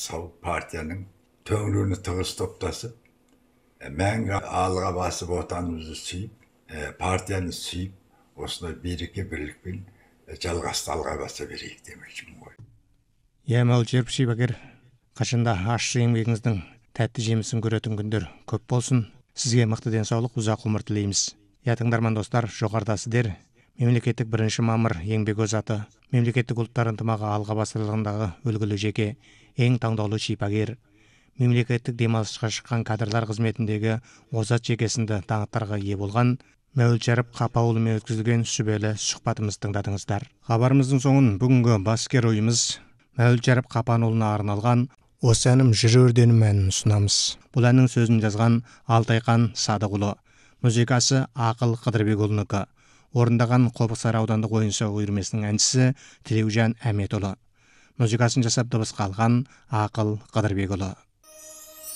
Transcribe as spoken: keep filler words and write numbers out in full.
сау партияның төңірегіне тығыз топтасып, мәңгі алға басып отанымызды сүйіп, партияны сүйіп, осындай береке бірлікпен жалғасты алға баса берейік демекшімін ғой. Иә, Мәуілчеріп Шибагер, қашанда ащы еңбегіңіздің тәтті жемісін көретін күндер көп болсын. Сізге мықты денсаулық, ұзақ ғұмыр тілейміз. Я, тыңдарман достар, жоғарыда сіздер мемлекеттік бірінші мамыр еңбек озаты, мемлекеттік ұлттар ынтымағы алға басылығындағы үлгілі жеке, ең таңдаулы шипагер, мемлекеттік демалысқа шыққан кадрлар қызметіндегі озат жекесінді даңқтарға ие болған Мәуілчеріп Қапаұлымен өткізілген сүбелі сұхбатымыз тыңдадыңыздар. Хабарымыздың соңын бүгінгі баскер ойымыз Мәуілчеріп Қапанұлына арналған «Осы әнім жүрі өрденім» әнін ұсынамыз. Бұл әннің сөзін жазған Алтайхан Садықұлы, музыкасы Ақыл Қыдырбекұлынікі, орындаған Қобықсары аудандық ойын-сауық үйірмесінің әншісі Тілеужан Әметұлы. Музыкасын жасап дыбысқа алған Ақыл Қыдырбекұлы.